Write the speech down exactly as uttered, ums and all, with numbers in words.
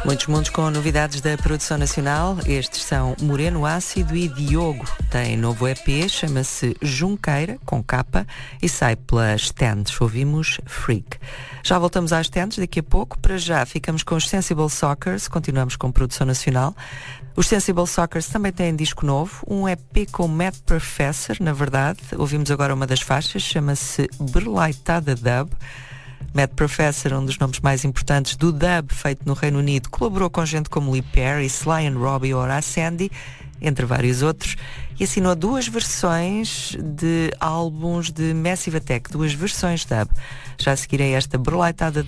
Muitos mundos com novidades da produção nacional. Estes são Moreno Ácido e Diogo. Tem novo E P, chama-se Junqueira, com capa, e sai pelas Stands. Ouvimos Freak. Já voltamos às Stands daqui a pouco. Para já ficamos com os Sensible Sockers, continuamos com produção nacional. Os Sensible Sockers também têm disco novo, um E P com Matt Professor, na verdade. Ouvimos agora uma das faixas, chama-se Berlaitada Dub. Matt Professor, um dos nomes mais importantes do dub feito no Reino Unido, colaborou com gente como Lee Perry, Sly and Robbie ou Sandy, entre vários outros, e assinou duas versões de álbuns de Massive Attack, duas versões dub. Já a seguir a esta Berlaitada